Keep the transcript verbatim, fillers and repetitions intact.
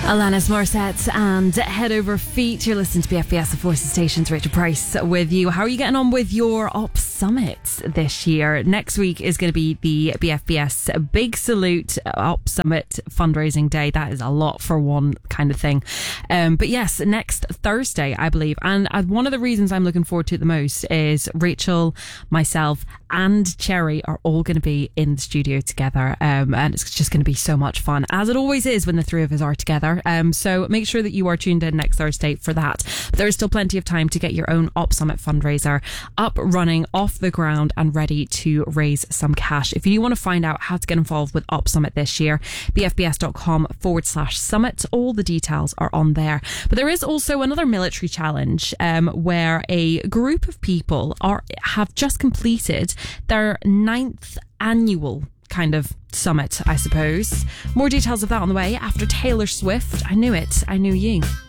Alanis Morissette and Head Over Feet. You're listening to B F B S, the Forces Stations. Rachel Price with you. How are you getting on with your Ops Summit this year? Next week is going to be the B F B S Big Salute Ops Summit fundraising day. That is a lot for one kind of thing. Um, but yes, next Thursday, I believe. And uh, one of the reasons I'm looking forward to it the most is Rachel, myself, and Cherry are all going to be in the studio together. Um, and it's just going to be so much fun, as it always is when the three of us are together. Um, so make sure that you are tuned in next Thursday for that. But there is still plenty of time to get your own Op Summit fundraiser up, running, off the ground and ready to raise some cash. If you want to find out how to get involved with Op Summit this year, bfbs.com forward slash summit. All the details are on there. But there is also another military challenge um, where a group of people are have just completed their ninth annual kind of summit, I suppose. More details of that on the way after Taylor Swift. I knew it. I knew you.